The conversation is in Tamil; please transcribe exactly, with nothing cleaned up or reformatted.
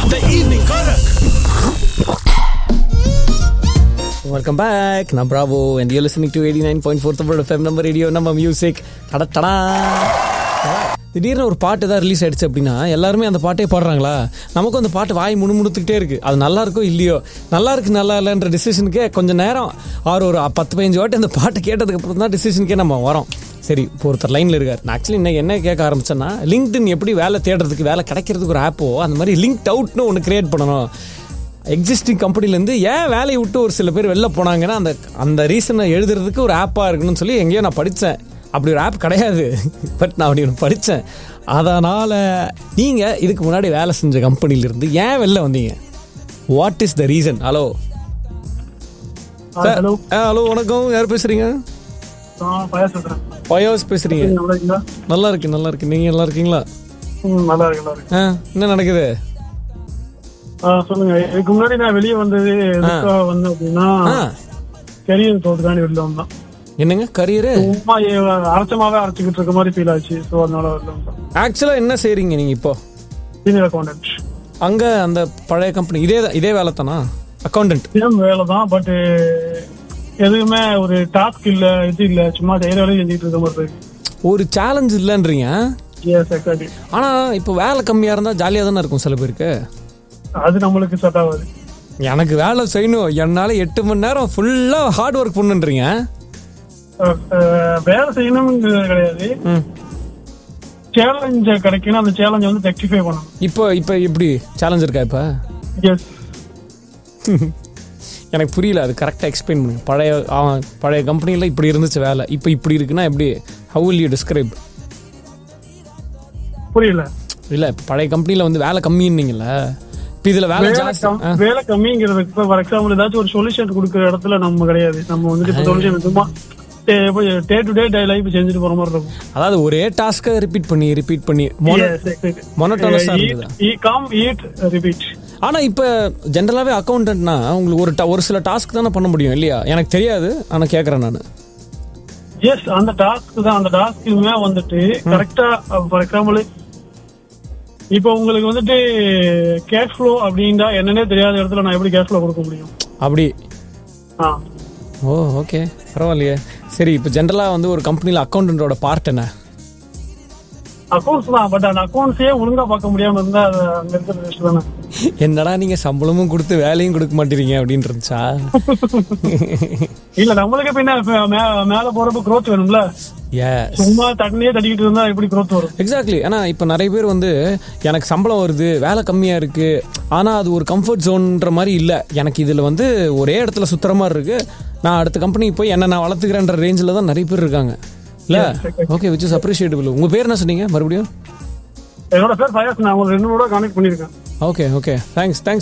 The evening Korak. Welcome back. நான் Bravo and you're listening to eighty-nine point four Tamil F M number radio நம்ம மியூசிக். டட டடா. திடீர்னு ஒரு பாட்டு தான் ரிலீஸ் ஆயிடுச்சு அப்படின்னா எல்லாருமே அந்த பாட்டே பாடுறாங்களா? நமக்கும் அந்த பாட்டு வாய் முணுமுணுத்துக்கிட்டே இருக்கு. அது நல்லா இருக்கோ இல்லையோ, நல்லா இருக்கு நல்லா இல்லைன்ற டிசிஷனுக்கே கொஞ்சம் நேரம் ஆறு ஒரு பத்து பதினஞ்சு வாட்டி அந்த பாட்டு கேட்டதுக்கு அப்புறம் தான் டிசிஷனுக்கே நம்ம வரோம். சரி, இப்போ ஒருத்தர் லைனில் இருக்கார். நான் ஆக்சுவலி இன்னைக்கு என்ன கேட்க ஆரம்பிச்சேன்னா, லிங்க்டின் எப்படி வேலை தேடுறதுக்கு வேலை கிடைக்கிறதுக்கு ஒரு ஆப்போ அந்த மாதிரி லிங்க்ட் அவுட்னு ஒன்று கிரியேட் பண்ணணும். எக்ஸிஸ்டிங் கம்பெனிலேருந்து ஏன் வேலையை விட்டு ஒரு சில பேர் வெளில போனாங்கன்னா அந்த அந்த ரீசனை எழுதுறதுக்கு ஒரு ஆப்பாக இருக்கணும்னு சொல்லி எங்கேயோ நான் படித்தேன். அப்படி ஒரு ஆப் கிடையாது, பட் நான் அப்படி ஒன்று படித்தேன். அதனால் நீங்கள் இதுக்கு முன்னாடி வேலை செஞ்ச கம்பெனிலேருந்து ஏன் வெளில வந்தீங்க? What is the reason? Hello hello hello வணக்கம், யார் பேசுகிறீங்க? பயோஸ் பேசுகிறீங்க. நல்லா இருக்கு நல்லா இருக்கு. நீங்கள் நல்லா இருக்கீங்களா? நல்லா இருக்கு நல்லா இருக்கு. ஆ, என்ன நடக்குது சொல்லுங்க. இதுக்கு முன்னாடி நான் வெளியே வந்தது எதுக்காக வந்தேன் அப்படின்னா, கரியர் தோத்துக்காண்டி வெளில வந்தேன். என்னங்க கரியரு? சும்மா அரைச்சமாவே அரைச்சிக்கிட்டு இருக்க மாதிரி ஃபீல் ஆச்சு. ஸோ அதனால வெளில வந்தேன். ஆக்சுவலாக என்ன செய்றீங்க நீங்கள் இப்போ? Senior accountant. அங்கே அந்த பழைய கம்பெனி இதே இதே வேலை தானா? அக்கௌண்டன்ட் சேம் வேலை தான், பட் எதுவுமே ஒரு டாஸ்க் இல்ல, இது இல்ல, சும்மா செய்யற வேலையை செஞ்சுட்டு இருக்க மாதிரி இருக்கு. ஒரு சேலஞ்ச் இல்லைன்றீங்க. Yes exactly. ஆனா இப்போ வேலை கம்மியா இருந்தா ஜாலியா தானே இருக்கும் சில பேருக்கு. அது நம்மளுக்கு செட் ஆகாது. எனக்கு வேலை செய்யணும், என்னால எட்டு மணி நேரம் ஃபுல்லா ஹார்ட் ஒர்க் பண்ணுன்றீங்க. வேலை செய்யணும்ங்கிறது கிடையாது, சேலஞ்ச கிடைக்கணும். அந்த சேலஞ்ச வந்து ரெக்டிஃபை பண்ணணும். இப்போ இப்போ எப்படி சேலஞ்ச் இருக்கா இப்ப? எஸ். எனக்கு புரியல, அது கரெக்டாக எக்ஸ்பிளைன் பண்ணுங்க. பழைய பழைய கம்பெனியில் இப்படி இருந்துச்சு வேலை, இப்போ இப்படி இருக்குன்னா எப்படி? How will you describe? புரியல. இல்லை, பழைய கம்பெனியில் வந்து வேலை கம்மின்னீங்கல்ல, இப்போ இதில் வேலை வேலை கம்மிங்கிறதுக்கு ஃபார் எக்ஸாம்பிள் ஏதாச்சும் ஒரு சொல்யூஷன் கொடுக்குற இடத்துல நம்ம கிடையாது. நம்ம வந்துட்டு இப்போ சொல்யூஷன் சும்மா டே டு டே லைஃப் செஞ்சுட்டு போற மாதிரி இருக்கும். அதாவது ஒரே டாஸ்க்கை ரிப்பீட் பண்ணி ரிப்பீட் பண்ணி மோனோட்டோனஸா இருந்தது. ஆனா இப்ப ஜென்ரலாவே அக்கௌண்டன்ட்னா உங்களுக்கு ஒரு ஒரு சில டாஸ்க் தானே பண்ண முடியும் இல்லையா? எனக்கு தெரியாது, ஆனா கேக்குறேன் நானு. எஸ், அந்த டாஸ்க் தான். அந்த டாஸ்க்குமே வந்துட்டு கரெக்டா ஃபார் எக்ஸாம்பிள் இப்போ உங்களுக்கு வந்துட்டு கேஷ் ஃப்ளோ அப்படின்னா என்னன்னே தெரியாத இடத்துல நான் எப்படி கேஷ் ஃப்ளோ கொடுக்க முடியும்? அப்படி. ஆ, ஓ ஓகே, பரவாயில்லையே. சரி, இப்போ ஜென்ரலாக வந்து ஒரு கம்பெனியில் அக்கௌண்டன்ட்டோட பார்ட் என்ன? அக்கௌண்ட்ஸ் தான், பட் அந்த அக்கௌண்ட்ஸே ஒழுங்கா பார்க்க முடியாம இருந்தா அது அங்க இருக்கிற ரெஸ்ட் தானே. என்னடா நீங்க சம்பளமும் கொடுத்து வேலையும் கொடுக்க மாட்டீங்க அப்படின்னு இருந்துச்சா? இல்ல, நம்மளுக்கு பின்ன மேல போறப்ப growth வேணும்ல. சும்மா தண்ணியே தட்டிக்கிட்டு இருந்தா எப்படி growth வரும்? எக்ஸாக்ட்லி. ஆனா இப்ப நிறைய பேர் வந்து எனக்கு சம்பளம் வருது, வேலை கம்மியா இருக்கு, ஆனா அது ஒரு கம்ஃபர்ட் ஜோன்ற மாதிரி இல்ல, எனக்கு இதுல வந்து ஒரே இடத்துல சுத்துற மாதிரி இருக்கு, நான் அடுத்த கம்பெனிக்கு போய் என்ன நான் வளர்த்துக்கிறேன்ற ரேஞ்சில தான் நிறைய பேர் இருக்காங்க இல்ல? Okay, which is appreciable. உங்க பேர் என்ன சொன்னீங்க மறுபடியும்? என்னோட பேர் ஃபயாஸ். நான் ஒரு ரெண்டு மூணு கான்டாக்ட் பண்ணிருக்கேன். Okay okay, thanks thanks